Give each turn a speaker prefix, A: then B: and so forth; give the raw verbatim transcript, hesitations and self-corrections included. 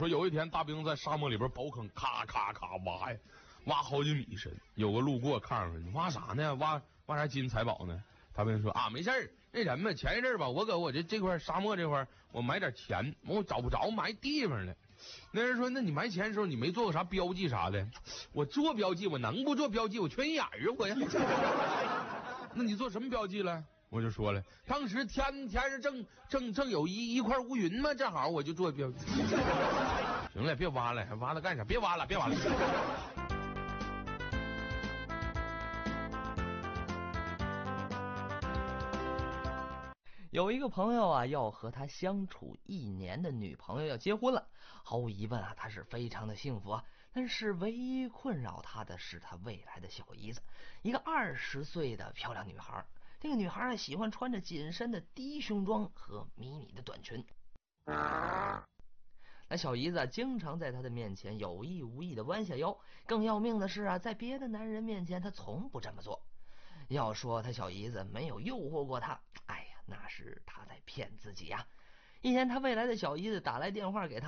A: 说有一天大兵在沙漠里边刨坑，咔咔咔挖呀，挖好几米深。有个路过看上去，挖啥呢？挖挖啥金财宝呢？大兵说啊，没事儿，那什么，前一阵吧，我搁我这这块沙漠这块，我买点钱，我找不着埋地方了。那人说，那你埋钱的时候，你没做过啥标记啥的？我做标记，我能不做标记？我缺眼儿啊，我呀。那你做什么标记了？我就说了，当时天天上正正正有一一块乌云嘛，正好我就做标记。行了，别挖了，还挖了干啥？别挖了，别挖了。
B: 有一个朋友啊，要和他相处一年的女朋友要结婚了，毫无疑问啊，他是非常的幸福啊。但是唯一困扰他的是他未来的小姨子，一个二十岁的漂亮女孩。这个女孩啊，喜欢穿着紧身的低胸装和迷你的短裙。那小姨子经常在他的面前有意无意的弯下腰，更要命的是啊，在别的男人面前他从不这么做。要说他小姨子没有诱惑过他，哎呀，那是他在骗自己呀、啊。一天他未来的小姨子打来电话给他，